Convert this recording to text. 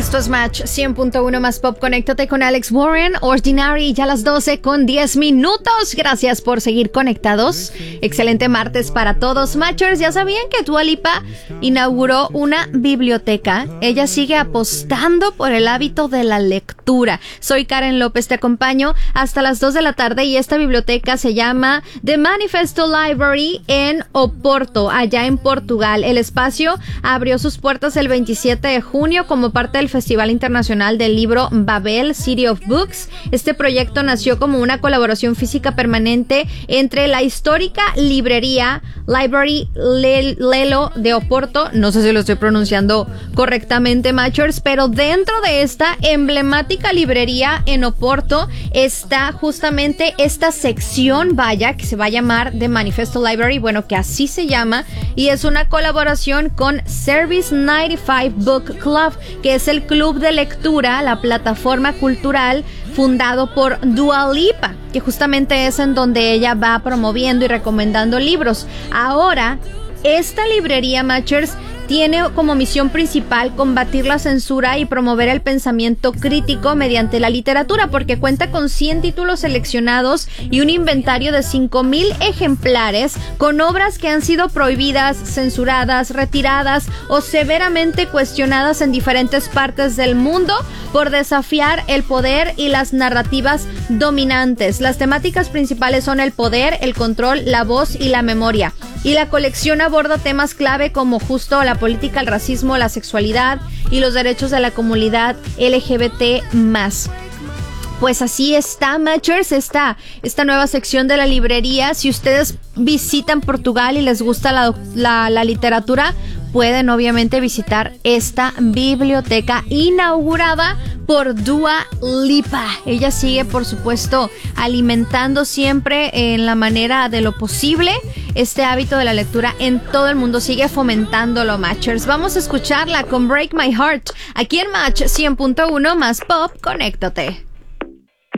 Esto es Match 100.1 más Pop. Conéctate con Alex Warren, Ordinary, ya a las 12:10. Gracias por seguir conectados. Excelente martes para todos. Matchers, ¿ya sabían que Dua Lipa inauguró una biblioteca? Ella sigue apostando por el hábito de la lectura. Soy Karen López, te acompaño hasta las 2 de la tarde y esta biblioteca se llama The Manifesto Library en Oporto, allá en Portugal. El espacio abrió sus puertas el 27 de junio como parte del Festival Internacional del Libro Babel City of Books. Este proyecto nació como una colaboración física permanente entre la histórica librería Library Lelo de Oporto, no sé si lo estoy pronunciando correctamente, Matchers, pero dentro de esta emblemática librería en Oporto está justamente esta sección, vaya, que se va a llamar The Manifesto Library, bueno, que así se llama, y es una colaboración con Service 95 Book Club, que es el club de lectura, la plataforma cultural fundado por Dua Lipa, que justamente es en donde ella va promoviendo y recomendando libros. Ahora, esta librería, Matchers, tiene como misión principal combatir la censura y promover el pensamiento crítico mediante la literatura, porque cuenta con 100 títulos seleccionados y un inventario de 5,000 ejemplares con obras que han sido prohibidas, censuradas, retiradas o severamente cuestionadas en diferentes partes del mundo por desafiar el poder y las narrativas dominantes. Las temáticas principales son el poder, el control, la voz y la memoria. Y la colección aborda temas clave como justo la política, el racismo, la sexualidad y los derechos de la comunidad LGBT+. Pues así está, Matchers, esta nueva sección de la librería. Si ustedes visitan Portugal y les gusta la literatura, pueden obviamente visitar esta biblioteca inaugurada por Dua Lipa. Ella sigue, por supuesto, alimentando siempre en la manera de lo posible este hábito de la lectura en todo el mundo. Sigue fomentándolo, Matchers. Vamos a escucharla con Break My Heart aquí en Match 100.1 más Pop. Conéctate.